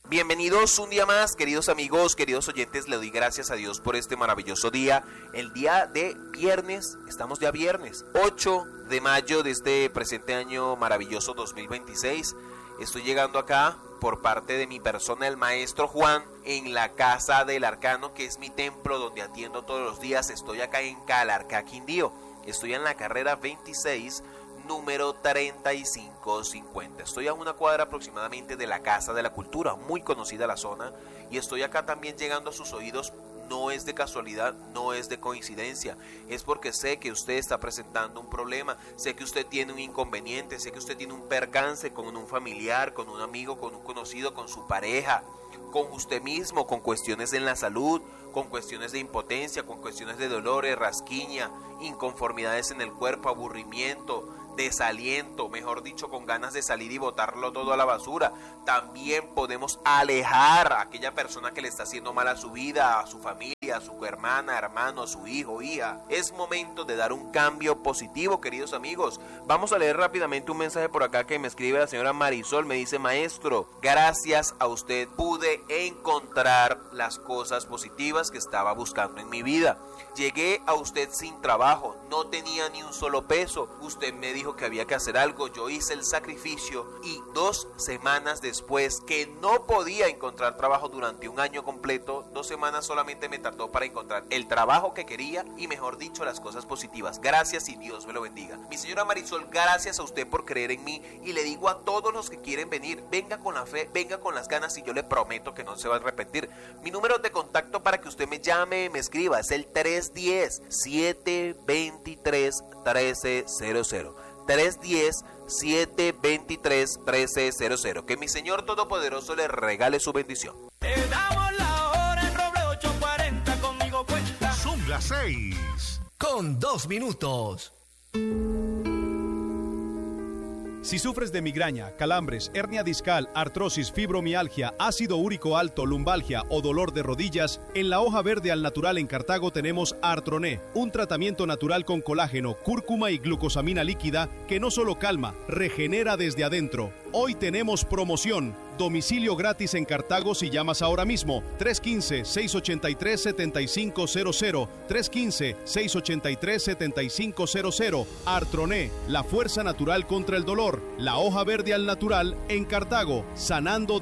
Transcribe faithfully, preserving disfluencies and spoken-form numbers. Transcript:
Bienvenidos un día más, queridos amigos, queridos oyentes. Le doy gracias a Dios por este maravilloso día. El día de viernes, estamos ya viernes, ocho de mayo de este presente año maravilloso dos mil veintiséis. Estoy llegando acá por parte de mi persona, el maestro Juan, en la Casa del Arcano, que es mi templo donde atiendo todos los días. Estoy acá en Calarcá, Quindío. Estoy en la carrera veintiséis, número treinta y cinco cincuenta. Estoy a una cuadra aproximadamente de la Casa de la Cultura, muy conocida la zona, y estoy acá también llegando a sus oídos. No es de casualidad, no es de coincidencia, es porque sé que usted está presentando un problema, sé que usted tiene un inconveniente, sé que usted tiene un percance con un familiar, con un amigo, con un conocido, con su pareja, con usted mismo, con cuestiones en la salud, con cuestiones de impotencia, con cuestiones de dolores, rasquiña, inconformidades en el cuerpo, aburrimiento, desaliento, mejor dicho, con ganas de salir y botarlo todo a la basura. También podemos alejar a aquella persona que le está haciendo mal a su vida, a su familia, a su hermana, hermano, a su hijo, hija. Es momento de dar un cambio positivo, queridos amigos. Vamos a leer rápidamente un mensaje por acá que me escribe la señora Marisol. Me dice: maestro, gracias a usted pude encontrar las cosas positivas que estaba buscando en mi vida. Llegué a usted sin trabajo, no tenía ni un solo peso. Usted me dijo que había que hacer algo, yo hice el sacrificio y dos semanas después, que no podía encontrar trabajo durante un año completo, dos semanas solamente me tardó para encontrar el trabajo que quería y, mejor dicho, las cosas positivas. Gracias y Dios me lo bendiga. Mi señora Marisol, gracias a usted por creer en mí, y le digo a todos los que quieren venir, venga con la fe, venga con las ganas, y yo le prometo que no se va a arrepentir. Mi número de contacto para que usted me llame, me escriba, es el tres uno cero, siete dos tres, uno tres cero cero. tres uno cero, siete dos tres, uno tres cero cero. Que mi Señor Todopoderoso le regale su bendición. Te damos la hora en Roble ocho cuarenta, conmigo cuenta. Son las seis con dos minutos. Si sufres de migraña, calambres, hernia discal, artrosis, fibromialgia, ácido úrico alto, lumbalgia o dolor de rodillas, en la hoja verde al natural en Cartago tenemos Artroné, un tratamiento natural con colágeno, cúrcuma y glucosamina líquida que no solo calma, regenera desde adentro. Hoy tenemos promoción. Domicilio gratis en Cartago si llamas ahora mismo. tres uno cinco, seis ocho tres, siete cinco cero cero. tres uno cinco, seis ocho tres, siete cinco cero cero. Artroné, la fuerza natural contra el dolor. La hoja verde al natural en Cartago, sanando